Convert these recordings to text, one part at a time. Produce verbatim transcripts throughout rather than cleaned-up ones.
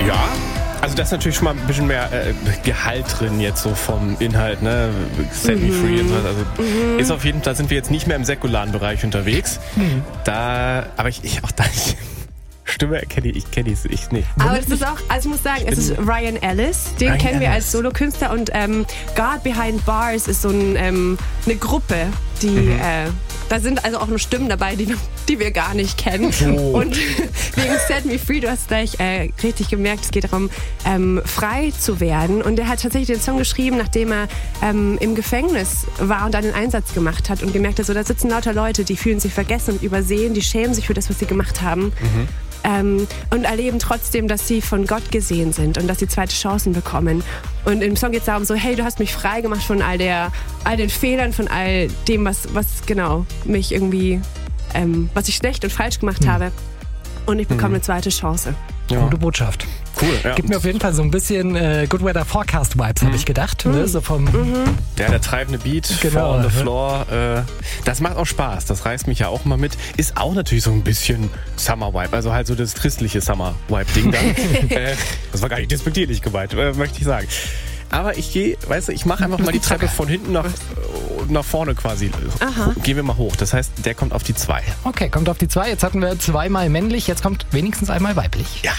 Ja, also da ist natürlich schon mal ein bisschen mehr äh, Gehalt drin jetzt so vom Inhalt, ne? Set Me Free und so. Also mhm. ist auf jeden Fall, da sind wir jetzt nicht mehr im säkularen Bereich unterwegs. Mhm. Da, aber ich, ich auch da nicht. Stimme erkenne ich, ich kenne ich, ich nicht. Aber das ist auch, also ich muss sagen, es ist Ryan Ellis, den Ryan kennen wir Ellis. als Solokünstler und ähm, God Behind Bars ist so ein, ähm, eine Gruppe, die, mhm. äh, da sind also auch nur Stimmen dabei, die, die wir gar nicht kennen. Oh. Und wegen Set Me Free, du hast gleich äh, richtig gemerkt, es geht darum, ähm, frei zu werden. Und er hat tatsächlich den Song geschrieben, nachdem er ähm, im Gefängnis war und dann den Einsatz gemacht hat und gemerkt hat, so da sitzen lauter Leute, die fühlen sich vergessen und übersehen, die schämen sich für das, was sie gemacht haben. Mhm. Ähm, und erleben trotzdem, dass sie von Gott gesehen sind und dass sie zweite Chancen bekommen. Und im Song geht es darum so, hey, du hast mich frei gemacht von all der, all den Fehlern, von all dem, was, was genau mich irgendwie, ähm, was ich schlecht und falsch gemacht mhm. habe. Und ich bekomme mhm. eine zweite Chance. Ja. Gute Botschaft. Cool, ja. Gibt mir auf jeden Fall so ein bisschen äh, Good Weather Forecast Vibes, mhm. habe ich gedacht. Mhm. Ne? So vom mhm. Ja, der treibende Beat, genau. Four on the Floor. Äh, das macht auch Spaß. Das reißt mich ja auch mal mit. Ist auch natürlich so ein bisschen Summer Vibe. Also halt so das christliche Summer Vibe Ding dann. äh, das war gar nicht despektierlich gemeint, äh, möchte ich sagen. Aber ich gehe, weißt du, ich mache einfach mal die Treppe von hinten nach, nach vorne quasi. Aha. Gehen wir mal hoch. Das heißt, der kommt auf die zwei. Okay, kommt auf die zwei. Jetzt hatten wir zweimal männlich, jetzt kommt wenigstens einmal weiblich. Ja.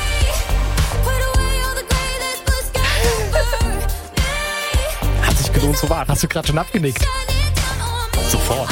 Hat sich gelohnt zu warten. Hast du gerade schon abgenickt? Sofort.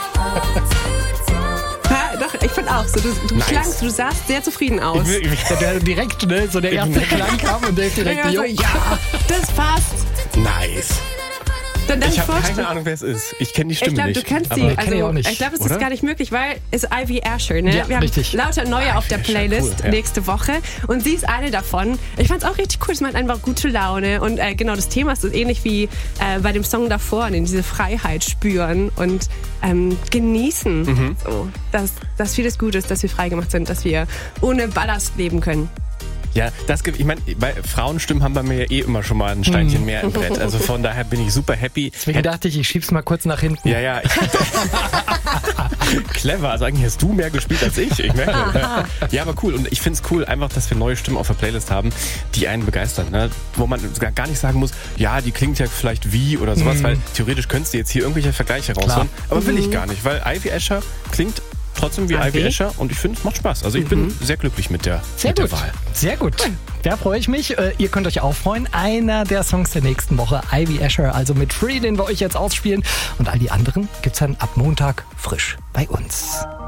Ja, doch, ich fand auch so. Du, du nice. klangst, du sahst sehr zufrieden aus. Ich, ich, der direkt, ne, so der erste Klang kam und der direkt, ja, so, ja, das passt. Nice. Dann ich habe keine Ahnung, wer es ist. Ich kenne die Stimme ich glaub, nicht. Du kennst sie. Aber also, ich auch nicht, ich glaube, es oder? ist gar nicht möglich, weil es ist Ivy Asher. Ne? Ja, wir haben richtig. lauter neue Ivy auf der Playlist Asher, cool, ja. nächste Woche. Und sie ist eine davon. Ich fand es auch richtig cool. Es macht einfach gute Laune. Und äh, genau, das Thema ist so ähnlich wie äh, bei dem Song davor. Diese Freiheit spüren und ähm, genießen. Mhm. So, dass, dass vieles gut ist, dass wir frei gemacht sind, dass wir ohne Ballast leben können. Ja, das gibt, ich meine, bei Frauenstimmen haben bei mir ja eh immer schon mal ein Steinchen mehr im Brett. Also von daher bin ich super happy. Deswegen dachte ich, ich schieb's mal kurz nach hinten. Ja, ja. Ich, clever, also eigentlich hast du mehr gespielt als ich. Ich merke. Aha. Ja, aber cool. Und ich finde es cool, einfach, dass wir neue Stimmen auf der Playlist haben, die einen begeistern. Ne? Wo man gar nicht sagen muss, ja, die klingt ja vielleicht wie oder sowas, mhm. weil theoretisch könntest du jetzt hier irgendwelche Vergleiche rausholen. Aber mhm. will ich gar nicht, weil Ivy Asher klingt trotzdem wie Ivy Asher und ich finde, es macht Spaß. Also ich mhm. bin sehr glücklich mit der, sehr mit gut. der Wahl. Sehr gut. Da freue ich mich. Ihr könnt euch auch freuen. Einer der Songs der nächsten Woche, Ivy Asher, also mit Free, den wir euch jetzt ausspielen. Und all die anderen gibt's dann ab Montag frisch bei uns.